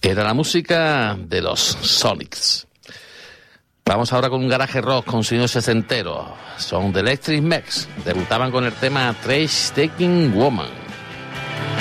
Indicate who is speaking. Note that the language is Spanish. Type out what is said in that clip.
Speaker 1: Era la música de los Sonics. Vamos ahora con un garaje rock con sonido sesentero. Son The Electric Mechs. Debutaban con el tema Trace Taking Woman.